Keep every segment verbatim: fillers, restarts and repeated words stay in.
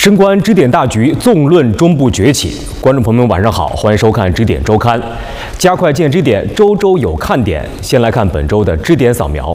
深观支点大局，纵论中部崛起。观众朋友们，晚上好，欢迎收看支点周刊，加快见支点，周周有看点。先来看本周的支点扫描。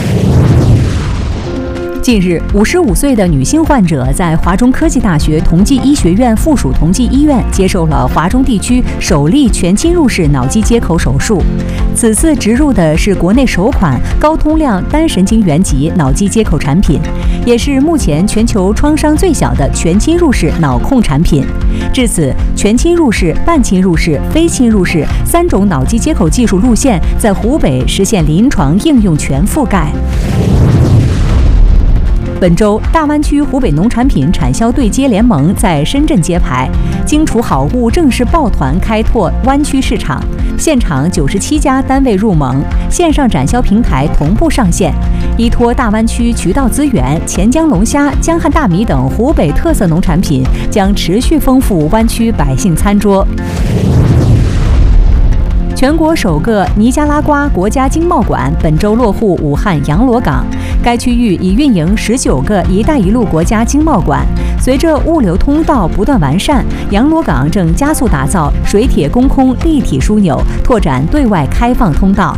近日，五十五岁的女性患者在华中科技大学同济医学院附属同济医院接受了华中地区首例全侵入式脑机接口手术。此次植入的是国内首款高通量单神经元级脑机接口产品，也是目前全球创伤最小的全侵入式脑控产品。至此，全侵入式、半侵入式、非侵入式三种脑机接口技术路线在湖北实现临床应用全覆盖。本周，大湾区湖北农产品产销对接联盟在深圳揭牌，荆楚好物正式抱团开拓湾区市场。现场九十七家单位入盟，线上展销平台同步上线。依托大湾区渠道资源，钱江龙虾、江汉大米等湖北特色农产品将持续丰富湾区百姓餐桌。全国首个尼加拉瓜国家经贸馆本周落户武汉洋螺港，该区域已运营十九个“一带一路”国家经贸馆。随着物流通道不断完善，洋螺港正加速打造水铁公空立体枢纽，拓展对外开放通道。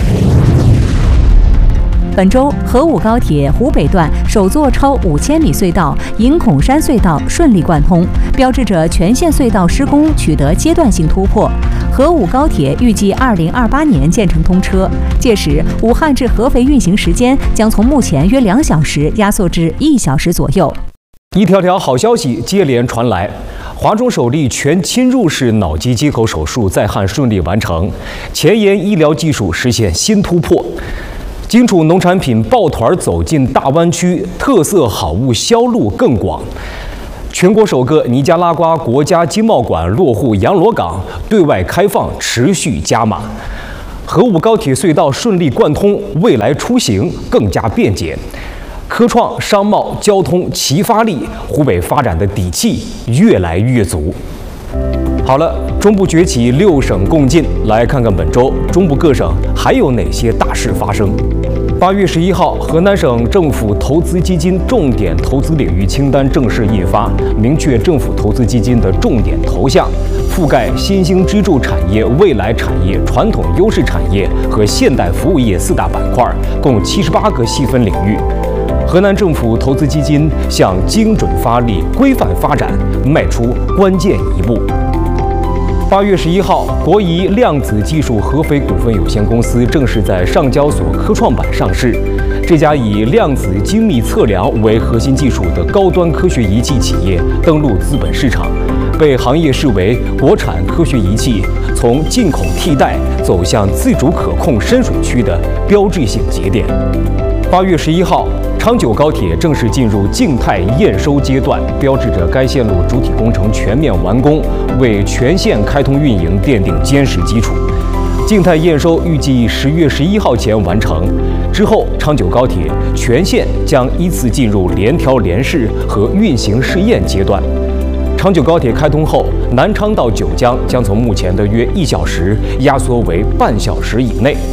本周，河武高铁湖北段首座超五千米隧道营孔山隧道顺利贯通，标志着全线隧道施工取得阶段性突破。河武高铁预计二零二八年建成通车，届时武汉至合肥运行时间将从目前约两小时压缩至一小时左右。 一条条好消息接连传来，华中首例全侵入式脑机接口手术在汉顺利完成，前沿医疗技术实现新突破。荆楚农产品抱团走进大湾区，特色好物销路更广。全国首个尼加拉瓜国家经贸馆落户洋螺港，对外开放持续加码。河武高铁隧道顺利贯通，未来出行更加便捷。科创、商贸、交通齐发力，湖北发展的底气越来越足。好了，中部崛起，六省共进，来看看本周中部各省还有哪些大事发生。八月十一号，河南省政府投资基金重点投资领域清单正式印发，明确政府投资基金的重点投向，覆盖新兴支柱产业、未来产业、传统优势产业和现代服务业四大板块，共七十八个细分领域。河南政府投资基金向精准发力、规范发展迈出关键一步。八月十一号，国仪量子技术合肥股份有限公司正式在上交所科创板上市。这家以量子精密测量为核心技术的高端科学仪器企业登陆资本市场，被行业视为国产科学仪器从进口替代走向自主可控深水区的标志性节点。八月十一号，昌九高铁正式进入静态验收阶段，标志着该线路主体工程全面完工，为全线开通运营奠定坚实基础。静态验收预计十月十一号前完成，之后昌九高铁全线将依次进入联调联试和运行试验阶段。昌九高铁开通后，南昌到九江将从目前的约一小时压缩为半小时以内。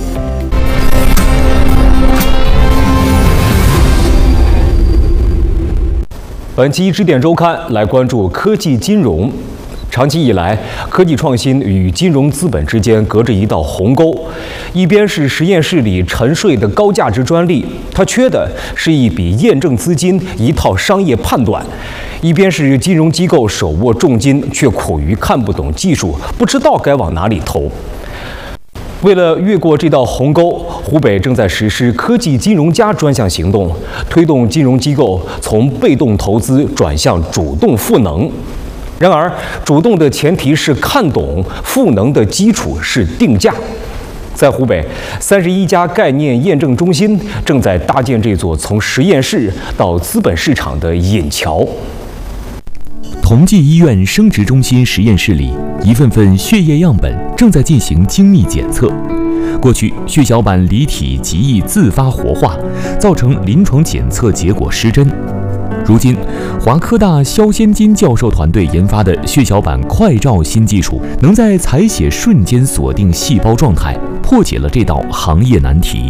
本期支点周刊来关注科技金融。长期以来，科技创新与金融资本之间隔着一道鸿沟，一边是实验室里沉睡的高价值专利，它缺的是一笔验证资金、一套商业判断；一边是金融机构手握重金，却苦于看不懂技术，不知道该往哪里投。为了越过这道鸿沟，湖北正在实施科技金融家专项行动，推动金融机构从被动投资转向主动赋能。然而，主动的前提是看懂，赋能的基础是定价。在湖北，三十一家概念验证中心正在搭建这座从实验室到资本市场的引桥。 同济医院生殖中心实验室里，一份份血液样本正在进行精密检测。过去，血小板离体极易自发活化，造成临床检测结果失真。如今，华科大肖先金教授团队研发的血小板快照新技术，能在采血瞬间锁定细胞状态，破解了这道行业难题。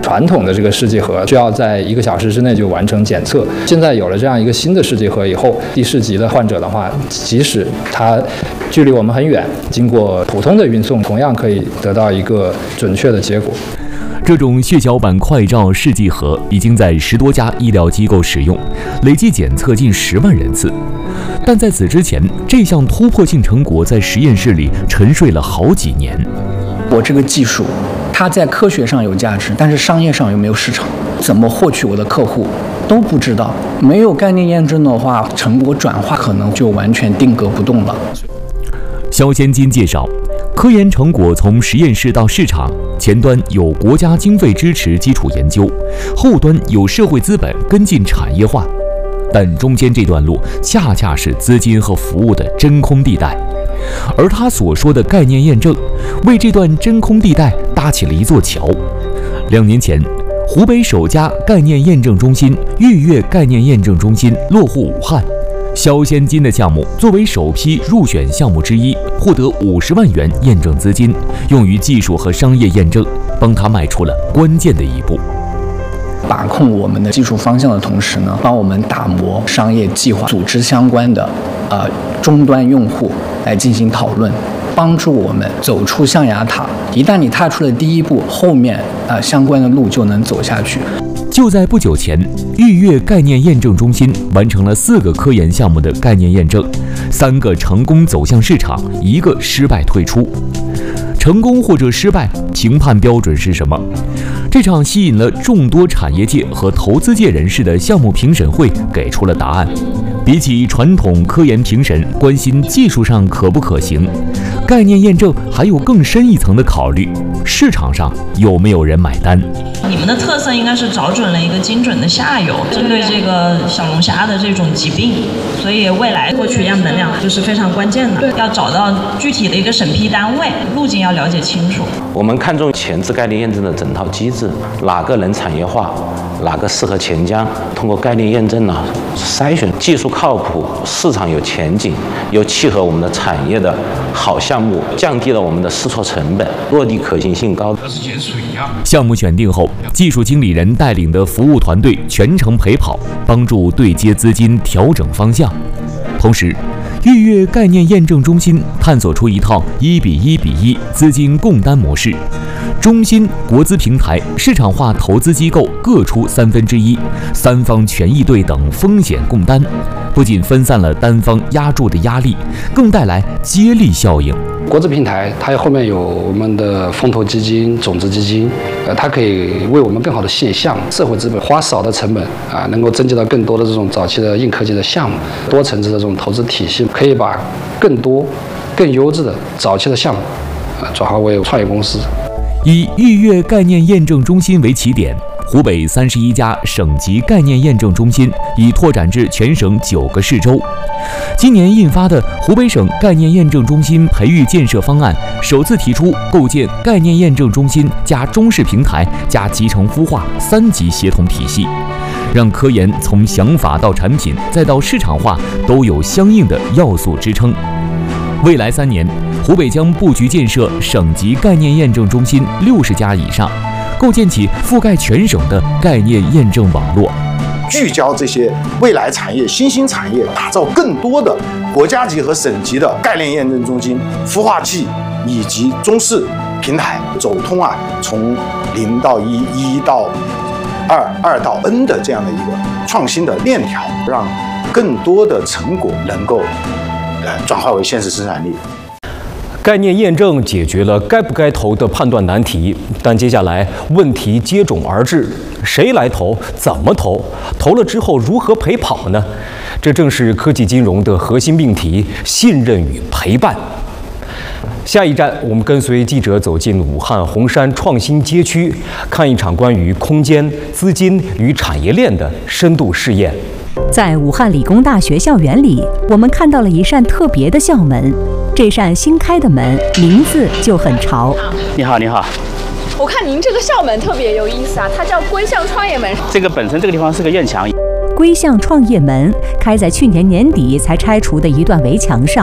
传统的这个试剂盒需要在一个小时之内就完成检测。现在有了这样一个新的试剂盒以后，第四级的患者的话，即使他距离我们很远，经过普通的运送，同样可以得到一个准确的结果。 这种血小板快照试剂盒已经在十多家医疗机构使用，累计检测近十万人次。但在此之前，这项突破性成果在实验室里沉睡了好几年。 我这个技术，它在科学上有价值，但是商业上有没有市场？怎么获取我的客户都不知道。没有概念验证的话，成果转化可能就完全定格不动了。 肖先金介绍，科研成果从实验室到市场，前端有国家经费支持基础研究，后端有社会资本跟进产业化，但中间这段路恰恰是资金和服务的真空地带。而他所说的概念验证，为这段真空地带搭起了一座桥。两年前，湖北首家概念验证中心豫粤概念验证中心落户武汉。肖先金的项目作为首批入选项目之一，获得五十万元验证资金，用于技术和商业验证，帮他迈出了关键的一步。 把控我们的技术方向的同时呢，帮我们打磨商业计划，组织相关的呃终端用户来进行讨论，帮助我们走出象牙塔。一旦你踏出了第一步，后面呃相关的路就能走下去。 就在不久前，豫粤概念验证中心完成了四个科研项目的概念验证，三个成功走向市场，一个失败退出。成功或者失败，评判标准是什么？这场吸引了众多产业界和投资界人士的项目评审会给出了答案。比起传统科研评审关心技术上可不可行，概念验证还有更深一层的考虑，市场上有没有人买单。 你们的特色应该是找准了一个精准的下游，针对这个小龙虾的这种疾病，所以未来获取样本量就是非常关键的，要找到具体的一个审批单位，路径要了解清楚。 我们看重前置概念验证的整套机制，哪个能产业化，哪个适合钱江，通过概念验证呢，筛选技术靠谱、市场有前景、又契合我们的产业的好项目，降低了我们的试错成本，落地可行性高。 项目选定后，技术经理人带领的服务团队全程陪跑，帮助对接资金，调整方向。同时，豫粤概念验证中心探索出一套一比一比一资金共担模式，中心、国资平台、市场化投资机构各出三分之一，三方权益对等，风险共担。不仅分散了单方压住的压力，更带来接力效应。 国资平台它后面有我们的风投基金、种子基金，呃，它可以为我们更好的线项社会资本，花少的成本啊，能够增加到更多的这种早期的硬科技的项目，多层次的这种投资体系，可以把更多、更优质的早期的项目啊转化为创业公司。 以豫粤概念验证中心为起点，湖北三十一家省级概念验证中心已拓展至全省九个市州。今年印发的湖北省概念验证中心培育建设方案，首次提出构建概念验证中心加中试平台加集成孵化三级协同体系，让科研从想法到产品再到市场化都有相应的要素支撑。未来三年，湖北将布局建设省级概念验证中心六十家以上，构建起覆盖全省的概念验证网络， 聚焦这些未来产业、新兴产业，打造更多的国家级和省级的概念验证中心、孵化器以及中试平台，走通啊，从零到一、一到二、二到 N 的这样的一个创新的链条，让更多的成果能够呃转化为现实生产力。 概念验证解决了该不该投的判断难题，但接下来问题接踵而至：谁来投？怎么投？投了之后如何陪跑呢？这正是科技金融的核心命题——信任与陪伴。下一站，我们跟随记者走进武汉洪山创新街区，看一场关于空间、资金与产业链的深度试验。 在武汉理工大学校园里，我们看到了一扇特别的校门。这扇新开的门名字就很潮。 你好，你好。 我看您这个校门特别有意思啊，它叫归向创业门。 这个本身这个地方是个院墙。 归向创业门开在去年年底才拆除的一段围墙上，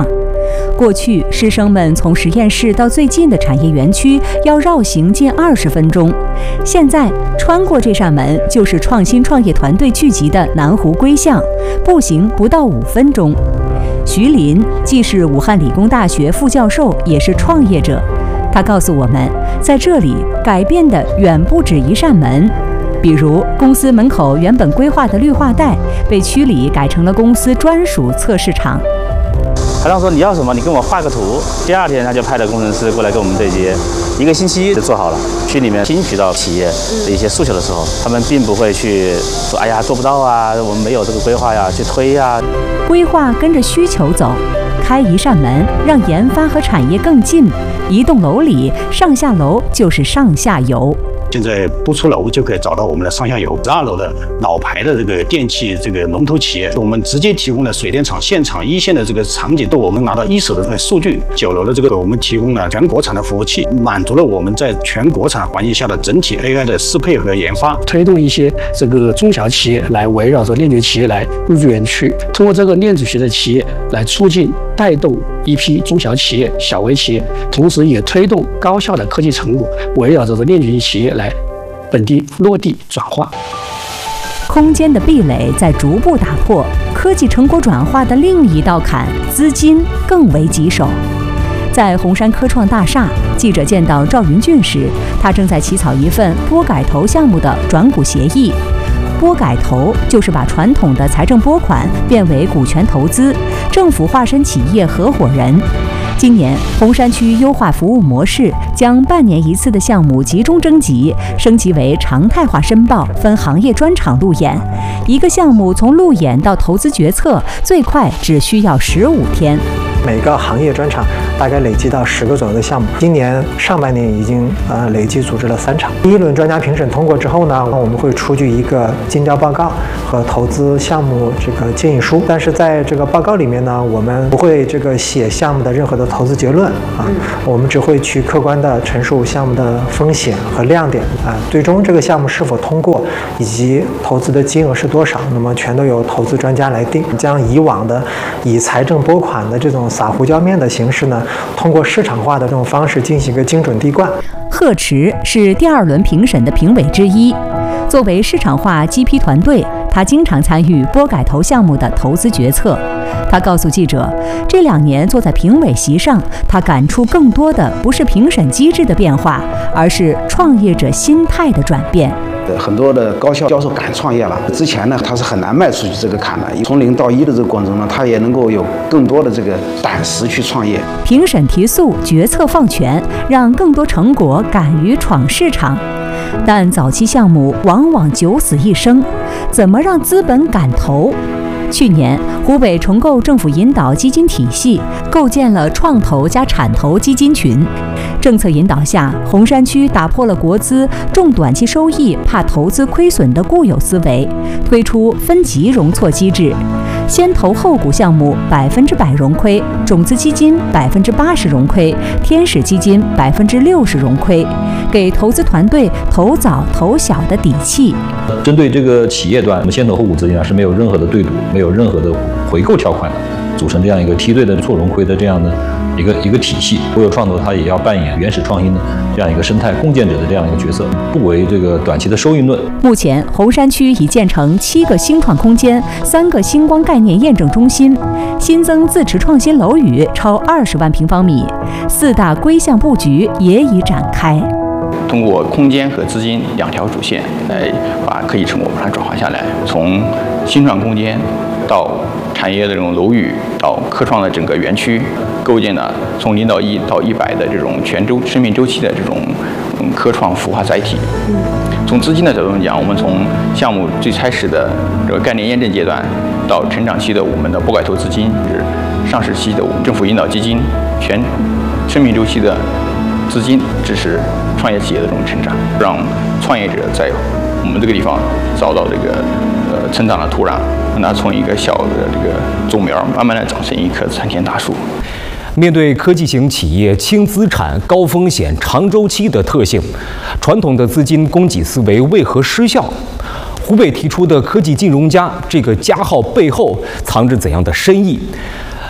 过去，师生们从实验室到最近的产业园区要绕行近二十分钟，现在穿过这扇门就是创新创业团队聚集的南湖归巷，步行不到五分钟。徐林既是武汉理工大学副教授，也是创业者。他告诉我们，在这里改变的远不止一扇门。比如，公司门口原本规划的绿化带，被区里改成了公司专属测试场。 台长说你要什么，你跟我画个图。第二天他就派了工程师过来跟我们对接，一个星期就做好了。区里面听取到企业的一些诉求的时候，他们并不会去说哎呀做不到啊，我们没有这个规划呀，去推呀。 规划跟着需求走，开一扇门，让研发和产业更近。一栋楼里上下楼就是上下游。 现在不出楼就可以找到我们的上下游。十二楼的老牌的这个电器这个龙头企业，我们直接提供了水电厂现场一线的这个场景，都我们拿到一手的这个数据。九楼的这个我们提供了全国产的服务器，满足了我们在全国产环境下的整体 A I 的适配和研发， 推动一些这个中小企业来围绕着链接企业来入驻园区，通过这个链子学的企业来促进带动一批中小企业、小微企业，同时也推动高效的科技成果围绕着链接企业来本地落地转化。 空间的壁垒在逐步打破，科技成果转化的另一道坎，资金更为棘手。在红山科创大厦，记者见到赵云俊时，他正在起草一份拨改投项目的转股协议。拨改投就是把传统的财政拨款变为股权投资，政府化身企业合伙人。今年红山区优化服务模式，将半年一次的项目集中征集升级为常态化申报，分行业专场路演。一个项目从路演到投资决策，最快只需要十五天。 每个行业专场大概累计到十个左右的项目，今年上半年已经呃累计组织了三场。第一轮专家评审通过之后呢，我们会出具一个尽调报告和投资项目这个建议书。但是在这个报告里面呢，我们不会这个写项目的任何的投资结论啊，我们只会去客观的陈述项目的风险和亮点啊，最终这个项目是否通过以及投资的金额是多少，那么全都由投资专家来定。将以往的以财政拨款的这种撒胡椒面的形式呢，通过市场化的这种方式进行一个精准滴灌。 贺驰是第二轮评审的评委之一，作为市场化 G P 团队，他经常参与拨改投项目的投资决策。他告诉记者，这两年坐在评委席上，他感触更多的不是评审机制的变化，而是创业者心态的转变。 很多的高校教授敢创业了，之前呢他是很难迈出去这个坎的，从零到一的这个过程中呢，他也能够有更多的这个胆识去创业。 评审提速，决策放权，让更多成果敢于闯市场。但早期项目往往九死一生，怎么让资本敢投？去年，湖北重构政府引导基金体系，构建了创投加产投基金群。政策引导下，红山区打破了国资重短期收益、怕投资亏损的固有思维，推出分级容错机制，先投后股项目百分之百融亏，种子基金百分之八十融亏，天使基金百分之六十融亏，给投资团队投早投小的底气。 针对这个企业端，我们先投后股资金啊是没有任何的对赌，没有任何的回购条款的，组成这样一个梯队的错融亏的这样的一个一个体系。国有创投它也要扮演原始创新的这样一个生态共建者的这样一个角色，不为这个短期的收益论。 目前红山区已建成七个新创空间，三个星光概念验证中心，新增自持创新楼宇超二十万平方米，四大规项布局也已展开。 通过空间和资金两条主线来把科技成果把它转化下来，从新创空间到产业的这种楼宇，到科创的整个园区，构建了从零到一到一百的这种全周生命周期的这种嗯科创孵化载体。从资金的角度讲，我们从项目最开始的这个概念验证阶段，到成长期的我们的拨改投资金，就是上市期的我们政府引导基金，全生命周期的资金支持创业企业的这种成长，让创业者在我们这个地方找到这个呃成长的土壤，让它从一个小的这个种苗慢慢的长成一棵参天大树。 面对科技型企业轻资产、高风险、长周期的特性，传统的资金供给思维为何失效？湖北提出的科技金融家这个加号背后藏着怎样的深意？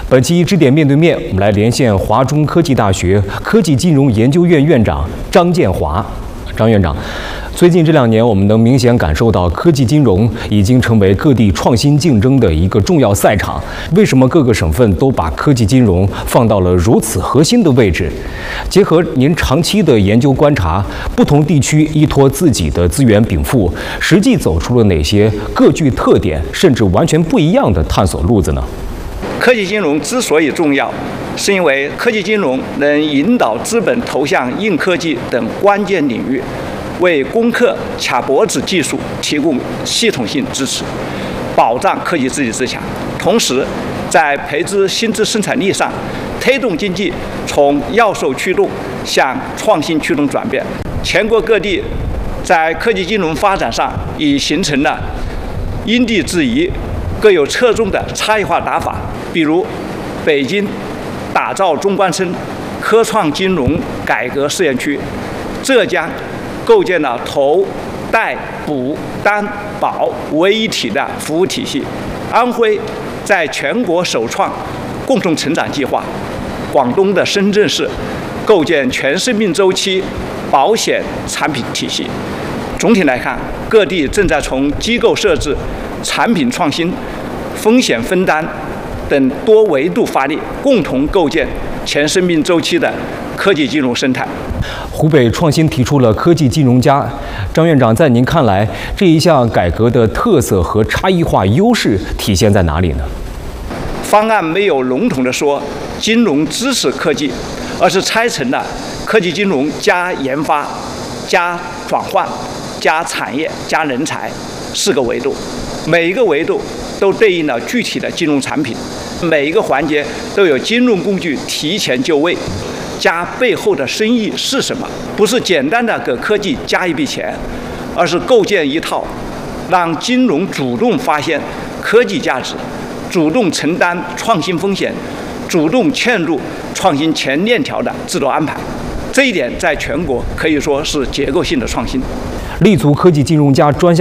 本期支点面对面，我们来连线华中科技大学科技金融研究院院长张建华。张院长，最近这两年，我们能明显感受到科技金融已经成为各地创新竞争的一个重要赛场。为什么各个省份都把科技金融放到了如此核心的位置？结合您长期的研究观察，不同地区依托自己的资源禀赋，实际走出了哪些各具特点甚至完全不一样的探索路子呢？ 科技金融之所以重要，是因为科技金融能引导资本投向硬科技等关键领域，为攻克卡脖子技术提供系统性支持，保障科技自立自强。同时，在培植新质生产力上，推动经济从要素驱动向创新驱动转变。全国各地在科技金融发展上已形成了因地制宜、各有侧重的差异化打法。比如，北京打造中关村科创金融改革试验区，浙江构建了投、贷、补、担、保为一体的服务体系，安徽在全国首创共同成长计划，广东的深圳市构建全生命周期保险产品体系。总体来看，各地正在从机构设置、产品创新、风险分担等多维度发力，共同构建全生命周期的科技金融生态。 湖北创新提出了科技金融加，张院长，在您看来，这一项改革的特色和差异化优势体现在哪里呢？ 方案没有笼统地说金融支持科技，而是拆成了科技金融加研发、加转换、加产业、加人才四个维度，每一个维度都对应了具体的金融产品，每一个环节都有金融工具提前就位。加背后的深意是什么？不是简单的给科技加一笔钱，而是构建一套让金融主动发现科技价值、主动承担创新风险、主动嵌入创新全链条的制度安排。这一点在全国可以说是结构性的创新。 立足科技金融加专项